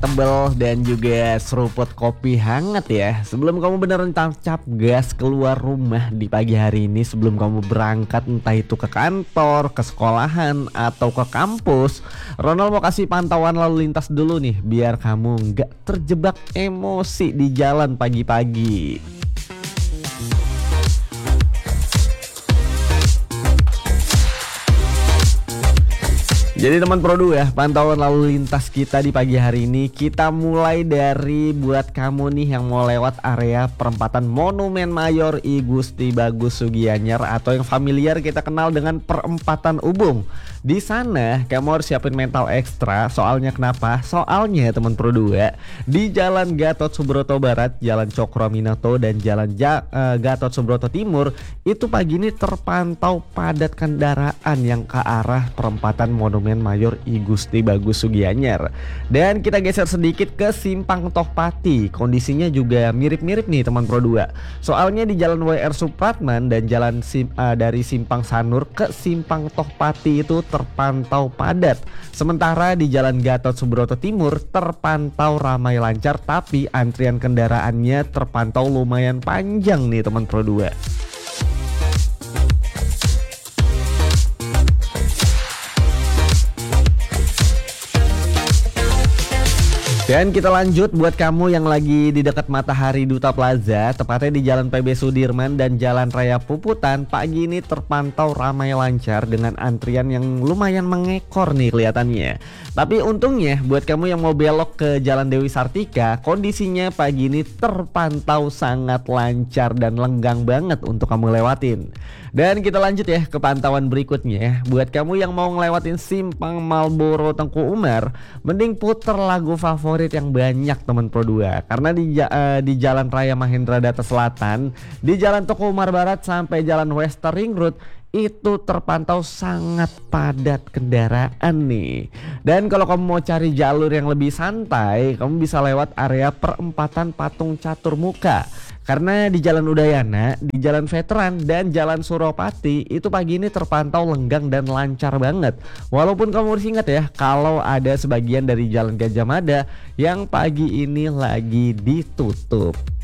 tebel dan juga seruput kopi hangat ya. Sebelum kamu beneran tancap gas keluar rumah di pagi hari ini, sebelum kamu berangkat entah itu ke kantor, ke sekolahan, atau ke kampus, Ronald mau kasih pantauan lalu lintas dulu nih biar kamu nggak terjebak emosi di jalan pagi-pagi. Jadi teman Produ ya, pantauan lalu lintas kita di pagi hari ini kita mulai dari buat kamu nih yang mau lewat area perempatan Monumen Mayor I Gusti Bagus Sugianyar atau yang familiar kita kenal dengan perempatan Ubung. Di sana kamu harus siapin mental ekstra, soalnya kenapa? Soalnya teman Produ ya, di Jalan Gatot Subroto Barat, Jalan Cokroaminoto dan Jalan Gatot Subroto Timur itu pagi ini terpantau padat kendaraan yang ke arah perempatan Monumen Mayor I Gusti Bagus Sugianyar. Dan kita geser sedikit ke Simpang Tohpati. Kondisinya juga mirip-mirip nih teman Pro 2. Soalnya di Jalan WR Supratman dan jalan dari Simpang Sanur ke Simpang Tohpati itu terpantau padat. Sementara di Jalan Gatot Subroto Timur terpantau ramai lancar, tapi antrian kendaraannya terpantau lumayan panjang nih teman Pro 2. Dan kita lanjut buat kamu yang lagi di dekat Matahari Duta Plaza, tepatnya di Jalan PB Sudirman dan Jalan Raya Puputan, pagi ini terpantau ramai lancar dengan antrian yang lumayan mengekor nih kelihatannya. Tapi untungnya buat kamu yang mau belok ke Jalan Dewi Sartika, kondisinya pagi ini terpantau sangat lancar dan lenggang banget untuk kamu lewatin. Dan kita lanjut ya ke pantauan berikutnya ya. Buat kamu yang mau ngelewatin Simpang Malboro Tengku Umar, mending puter lagu favorit yang banyak teman Pro 2. Karena di Jalan Raya Mahendra Data Selatan, di Jalan Tengku Umar Barat sampai Jalan Western Ring Road itu terpantau sangat padat kendaraan nih. Dan kalau kamu mau cari jalur yang lebih santai, kamu bisa lewat area perempatan Patung Catur Muka. Karena di Jalan Udayana, di Jalan Veteran dan Jalan Suropati itu pagi ini terpantau lenggang dan lancar banget. Walaupun kamu harus ingat ya, kalau ada sebagian dari Jalan Gajah Mada yang pagi ini lagi ditutup.